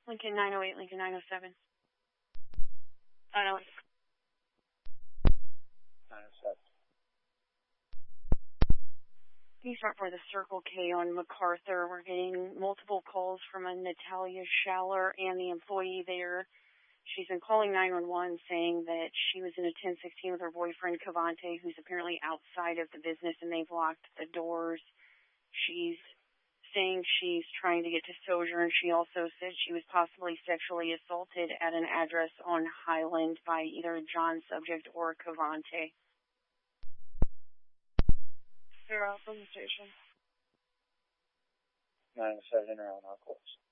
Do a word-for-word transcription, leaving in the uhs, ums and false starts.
Lincoln nine oh eight, Lincoln nine oh seven. I know. nine oh seven. Can you start for the Circle K on MacArthur? We're getting multiple calls from a Natalia Schaller and the employee there. She's been calling nine one one saying that she was in a ten sixteen with her boyfriend, Cavante, who's apparently outside of the business, and they've locked the doors. She's saying she's trying to get to Sojourn. She also said she was possibly sexually assaulted at an address on Highland by either John Subject or Cavante. They're out from the station. nine oh seven, or on our course.